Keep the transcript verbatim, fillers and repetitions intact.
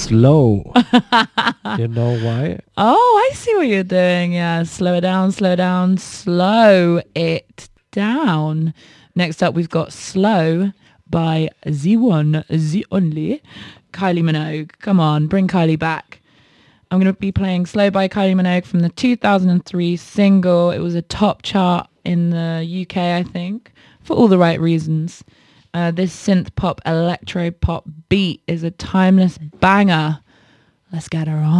slow. You know why? Oh, I see what you're doing. Yeah, slow it down, slow it down, slow it down. Next up, we've got Slow by The One, The Only, Kylie Minogue. Come on, bring Kylie back. I'm going to be playing Slow by Kylie Minogue from the two thousand three single. It was a top chart in the U K, I think, for all the right reasons. Uh, this synth pop, electro pop beat is a timeless banger. Let's get her on.